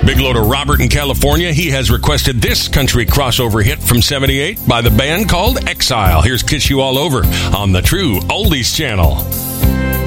Big load of Robert in California. He has requested this country crossover hit from 78 by the band called Exile. Here's Kiss You All Over on the True Oldies Channel.